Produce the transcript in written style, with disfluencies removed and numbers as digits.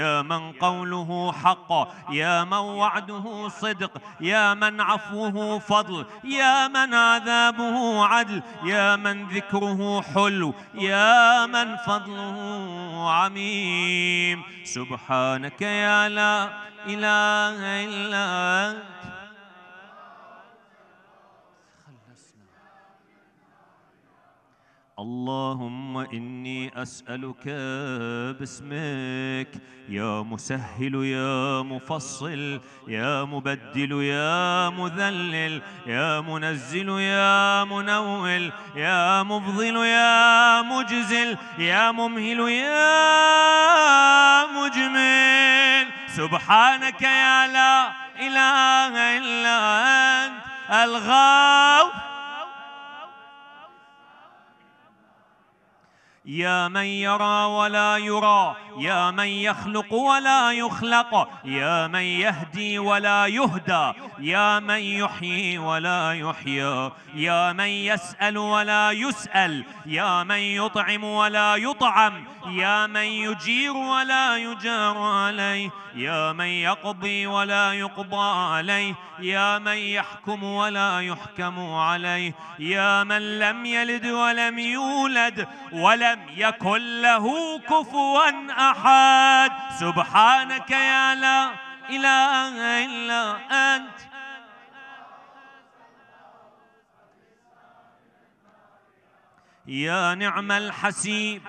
يا من قوله حق، يا من وعده صدق، يا من عفوه فضل، يا من عذابه عدل، يا من ذكره حلو، يا من فضله عميم. سبحانك يا لا إله إلا أنت. اللهم إني أسألك باسمك يا مسهل يا مفصل يا مبدل يا مذلل يا منزل يا منول يا مفضل يا مجزل يا ممهل يا مجمل. سبحانك يا لا إله إلا أنت الغافر. يا من يرى ولا يرى، يا من يخلق ولا يخلق، يا من يهدي ولا يهدى، يا من يحيي ولا يحيى، يا من يسأل ولا يسأل، يا من يطعم ولا يطعم، يا من يجير ولا يجار عليه، يا من يقضي ولا يقضى عليه، يا من يحكم ولا يحكم عليه، يا من لم يلد ولم يولد ولم يكن له كفوا أحد. سبحانك يا لا إله إلا أنت. يا نعم الحسيب،